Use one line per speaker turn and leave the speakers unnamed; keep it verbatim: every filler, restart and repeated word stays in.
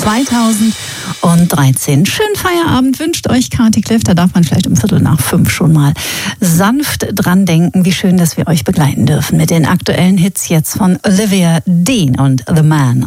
zweitausenddreizehn. Schönen Feierabend wünscht euch Kati Kleff. Da darf man vielleicht um Viertel nach fünf schon mal sanft dran denken. Wie schön, dass wir euch begleiten dürfen mit den aktuellen Hits jetzt von Olivia Dean und The Man